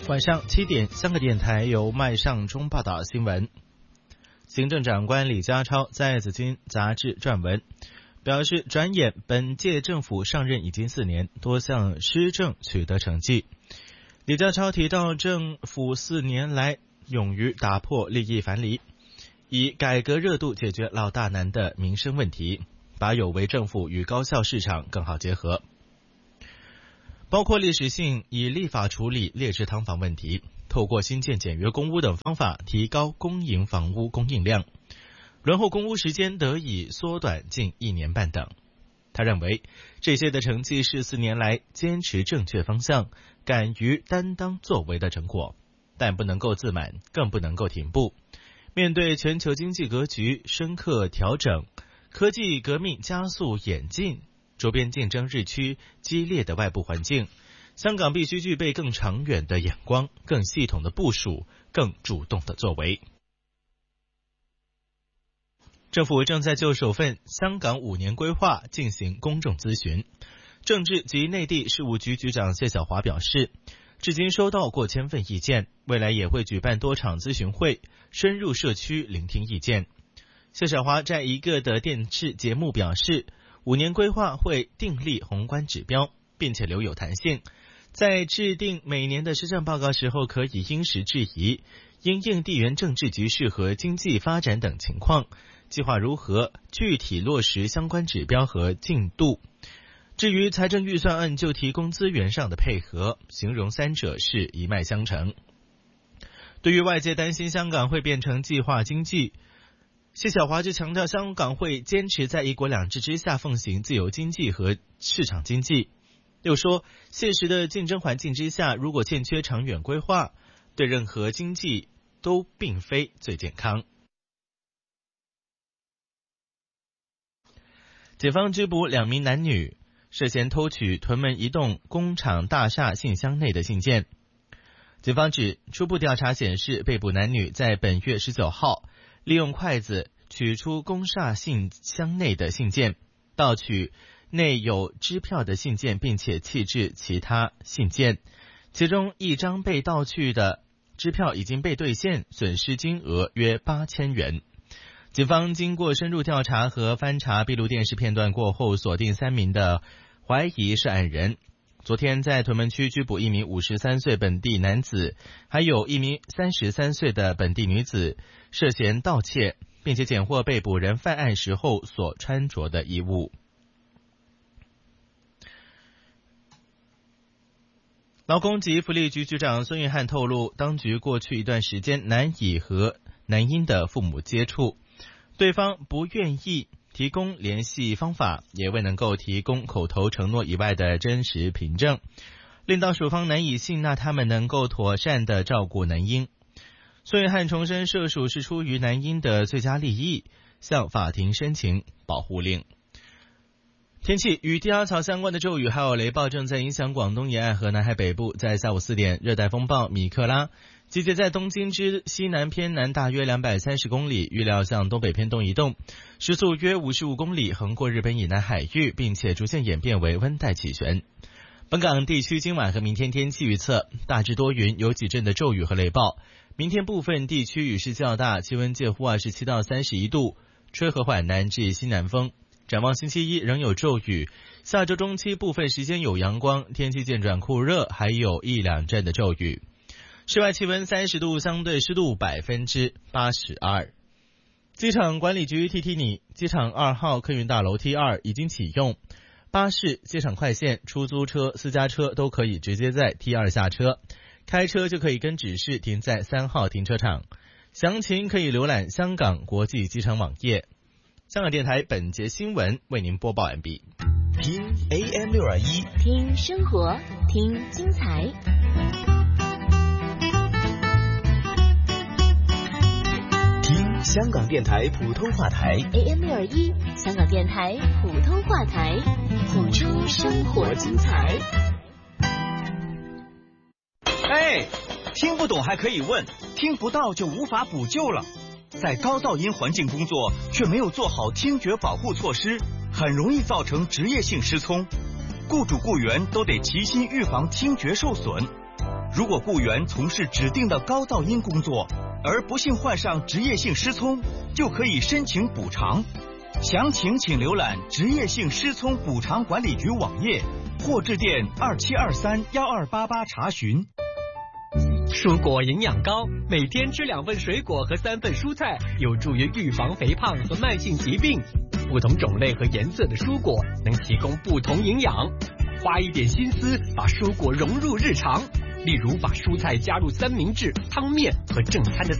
晚上7点，香港电台由麦尚中报道新闻。行政长官李家超在紫金杂志撰文，表示转眼本届政府上任已经4年，多项施政取得成绩。李家超提到，政府4年来勇于打破利益樊篱，以改革热度解决老大难的民生问题，把有为政府与高效市场更好结合，包括历史性以立法处理劣质汤房问题，透过新建简约公屋等方法提高公营房屋供应量，轮候公屋时间得以缩短近1年半等。他认为这些的成绩是4年来坚持正确方向、敢于担当作为的成果，但不能够自满，更不能够停步。面对全球经济格局深刻调整，科技革命加速演进，周边竞争日趋激烈的外部环境，香港必须具备更长远的眼光、更系统的部署、更主动的作为。政府正在就首份香港5年规划进行公众咨询。政治及内地事务局局长谢晓华表示，至今收到过1000份意见，未来也会举办多场咨询会，深入社区聆听意见。谢晓华在一个的电视节目表示，5年规划会订立宏观指标，并且留有弹性，在制定每年的施政报告时候可以因时制宜，因应地缘政治局势和经济发展等情况，计划如何具体落实相关指标和进度。至于财政预算案，就提供资源上的配合，形容三者是一脉相承。对于外界担心香港会变成计划经济，谢晓华就强调，香港会坚持在一国两制之下奉行自由经济和市场经济。又说，现实的竞争环境之下，如果欠缺长远规划，对任何经济都并非最健康。警方拘捕2名男女，涉嫌偷取屯门一栋工厂大厦信箱内的信件。警方指，初步调查显示，被捕男女在本月19号利用筷子取出工厦信箱内的信件，盗取内有支票的信件，并且弃置其他信件，其中1张被盗去的支票已经被兑现，损失金额约8000元。警方经过深入调查和翻查闭路电视片段过后，锁定3名的怀疑涉案人。昨天在屯门区拘捕1名53岁本地男子，还有1名33岁的本地女子，涉嫌盗窃，并且检获被捕人犯案时候所穿着的衣物。劳工及福利局局长孙玉菡透露，当局过去一段时间难以和男婴的父母接触，对方不愿意提供联系方法，也未能够提供口头承诺以外的真实凭证，令到署方难以信纳他们能够妥善的照顾男婴。孙玉菡重申，涉属是出于男婴的最佳利益，向法庭申请保护令。天气，与低压槽相关的骤雨还有雷暴正在影响广东沿岸和南海北部。在下午4点，热带风暴米克拉集结在东京之西南偏南大约230公里，预料向东北偏东移动，时速约55公里，横过日本以南海域，并且逐渐演变为温带气旋。本港地区今晚和明天天气预测，大致多云，有几阵的骤雨和雷暴。明天部分地区雨势较大，气温介乎27到31度，吹和缓南至西南风。展望星期一仍有骤雨，下周中期部分时间有阳光，天气渐转酷热，还有1-2阵的骤雨。室外气温30度，相对湿度82%。机场管理局提提你，机场2号客运大楼 T2 已经启用，巴士、机场快线、出租车、私家车都可以直接在 T2 下车，开车就可以跟指示停在3号停车场。详情可以浏览香港国际机场网页。香港电台本节新闻为您播报完毕。 听 AM621， 听生活，听精彩。 听香港电台普通话台 AM621，香港电台普通话台，谱出生活精彩。 哎，听不懂还可以问，听不到就无法补救了。在高噪音环境工作却没有做好听觉保护措施，很容易造成职业性失聪。雇主雇员都得齐心预防听觉受损。 如果雇员从事指定的高噪音工作，而不幸患上职业性失聪，就可以申请补偿。详情请浏览职业性失聪补偿管理局网页，或致电27231288查询。 蔬果营养高，每天吃2份水果和3份蔬菜，有助于预防肥胖和慢性疾病。不同种类和颜色的蔬果能提供不同营养，花一点心思把蔬果融入日常，例如把蔬菜加入三明治、汤面和正餐的